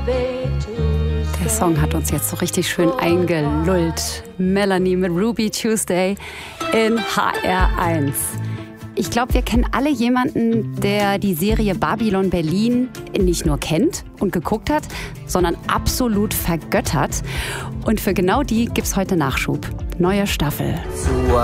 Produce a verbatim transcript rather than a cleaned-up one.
Der Song hat uns jetzt so richtig schön eingelullt. Melanie mit Ruby Tuesday in H R eins. Ich glaube, wir kennen alle jemanden, der die Serie Babylon Berlin nicht nur kennt und geguckt hat, sondern absolut vergöttert. Und für genau die gibt's heute Nachschub. Neue Staffel. Zu